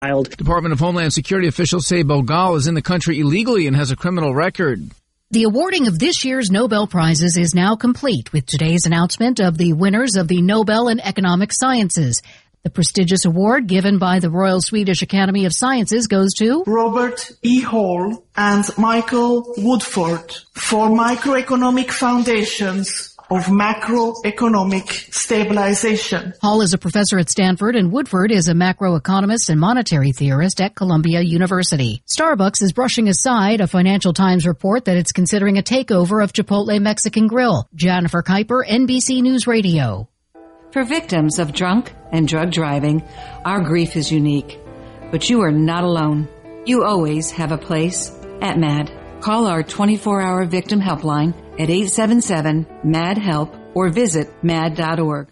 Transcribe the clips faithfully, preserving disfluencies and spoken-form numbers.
Department of Homeland Security officials say Bogal is in the country illegally and has a criminal record. The awarding of this year's Nobel Prizes is now complete with today's announcement of the winners of the Nobel in Economic Sciences. The prestigious award given by the Royal Swedish Academy of Sciences goes to Robert E. Hall and Michael Woodford for microeconomic foundations of macroeconomic stabilization. Hall is a professor at Stanford and Woodford is a macroeconomist and monetary theorist at Columbia University. Starbucks is brushing aside a Financial Times report that it's considering a takeover of Chipotle Mexican Grill. Jennifer Kuiper, N B C News Radio. For victims of drunk and drug driving, our grief is unique. But you are not alone. You always have a place at MAD. Call our twenty-four hour victim helpline at eight seven seven, M A D, HELP or visit mad dot org.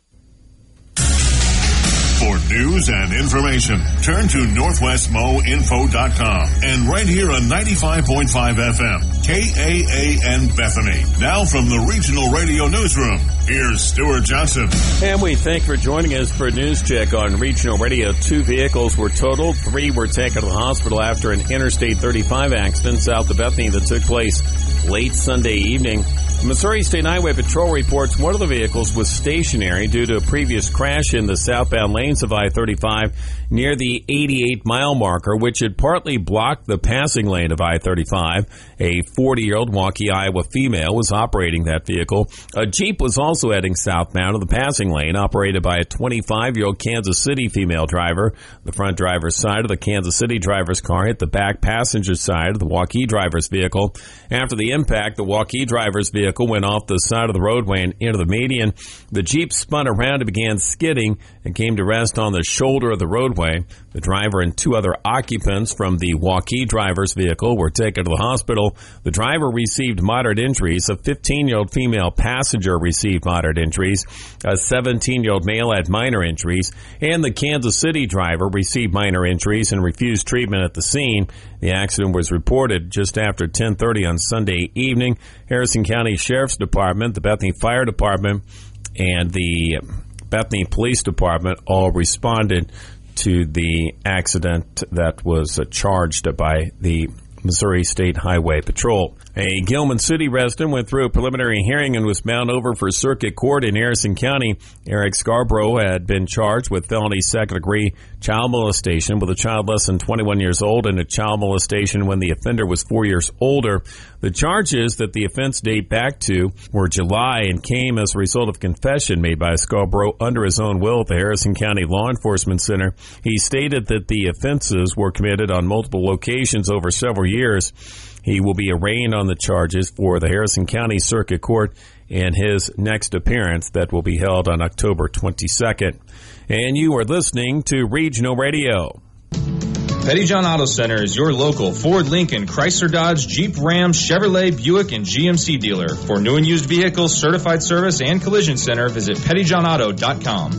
For news and information, turn to northwest mo info dot com and right here on ninety-five point five F M, K A A N Bethany. Now from the Regional Radio Newsroom, here's Stuart Johnson. And we thank you for joining us for a news check on Regional Radio. Two vehicles were totaled. Three were taken to the hospital after an Interstate thirty-five accident south of Bethany that took place late Sunday evening. Missouri State Highway Patrol reports one of the vehicles was stationary due to a previous crash in the southbound lanes of I thirty-five near the eighty-eight mile marker, which had partly blocked the passing lane of I thirty-five. A forty-year-old Waukee, Iowa female was operating that vehicle. A Jeep was also heading southbound of the passing lane, operated by a twenty-five-year-old Kansas City female driver. The front driver's side of the Kansas City driver's car hit the back passenger side of the Waukee driver's vehicle. After the impact, the Waukee driver's vehicle went off the side of the roadway and into the median. The Jeep spun around and began skidding and came to rest on the shoulder of the roadway. The driver and two other occupants from the Waukee driver's vehicle were taken to the hospital. The driver received moderate injuries. A fifteen-year-old female passenger received moderate injuries. A seventeen-year-old male had minor injuries. And the Kansas City driver received minor injuries and refused treatment at the scene. The accident was reported just after ten thirty on Sunday evening. Harrison County Sheriff's Department, the Bethany Fire Department, and the Bethany Police Department all responded to the accident that was charged by the Missouri State Highway Patrol. A Gilman City resident went through a preliminary hearing and was bound over for circuit court in Harrison County. Eric Scarborough had been charged with felony second-degree child molestation with a child less than twenty-one years old and a child molestation when the offender was four years older. The charges that the offense date back to were July and came as a result of confession made by Scarborough under his own will at the Harrison County Law Enforcement Center. He stated that the offenses were committed on multiple locations over several years. He will be arraigned on the charges for the Harrison County Circuit Court in his next appearance that will be held on October twenty-second. And you are listening to Regional Radio. Pettyjohn Auto Center is your local Ford, Lincoln, Chrysler, Dodge, Jeep, Ram, Chevrolet, Buick, and G M C dealer. For new and used vehicles, certified service, and collision center, visit pettyjohn auto dot com.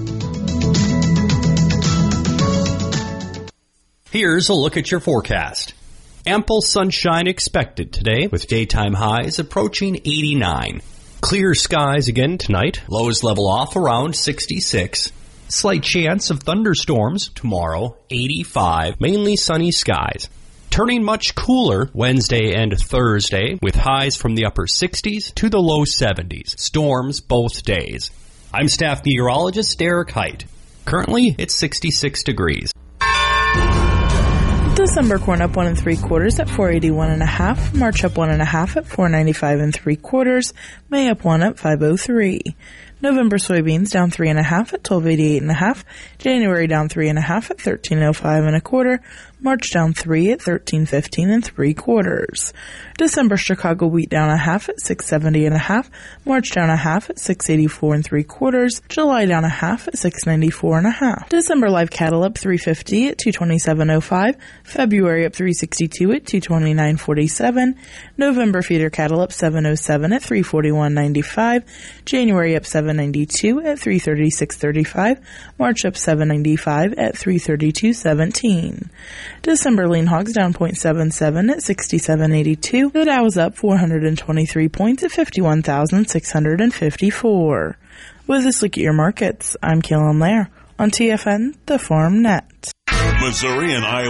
Here's a look at your forecast. Ample sunshine expected today with daytime highs approaching eighty-nine. Clear skies again tonight. Lows level off around sixty-six. Slight chance of thunderstorms tomorrow, eighty-five. Mainly sunny skies. Turning much cooler Wednesday and Thursday with highs from the upper sixties to the low seventies. Storms both days. I'm staff meteorologist Derek Height. Currently, it's sixty-six degrees. December corn up one and three quarters at four eighty-one and a half. March up one and a half at four ninety-five and three quarters. May up one at five oh three. November soybeans down three and a half at twelve eighty-eight and a half. January down three and a half at thirteen oh five and a quarter. March down three at thirteen fifteen and three quarters. December Chicago wheat down a half at six seventy and a half. March down a half at six eighty-four and three quarters. July down a half at six ninety-four and a half. December live cattle up three fifty at two twenty-seven oh five. February up three sixty-two at two twenty-nine forty-seven. November feeder cattle up seven oh seven at three forty-one ninety-five. January up seven ninety-two at three thirty-six thirty-five. March up seven ninety-five at three thirty-two seventeen. December lean hogs down zero point seven seven at sixty-seven eighty-two. The Dow is up four hundred twenty-three points at fifty-one thousand six hundred fifty-four. With this look at your markets, I'm Kaylin Lair on T F N, the Farm Net. Missouri and Iowa